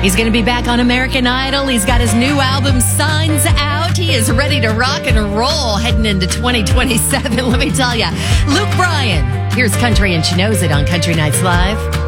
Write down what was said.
He's going to be back on American Idol. He's got his new album, Signs, out. He is ready to rock and roll heading into 2027. Let me tell you. Luke Bryan. Here's Country, and she knows it on Country Nights Live.